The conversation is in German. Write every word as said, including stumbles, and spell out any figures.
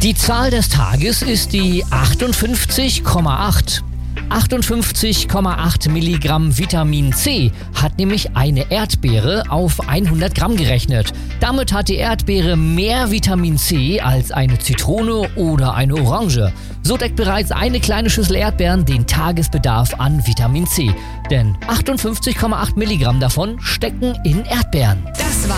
Die Zahl des Tages ist die achtundfünfzig Komma acht. achtundfünfzig Komma acht Milligramm Vitamin C hat nämlich eine Erdbeere auf hundert Gramm gerechnet. Damit hat die Erdbeere mehr Vitamin C als eine Zitrone oder eine Orange. So deckt bereits eine kleine Schüssel Erdbeeren den Tagesbedarf an Vitamin C. Denn achtundfünfzig Komma acht Milligramm davon stecken in Erdbeeren. Das war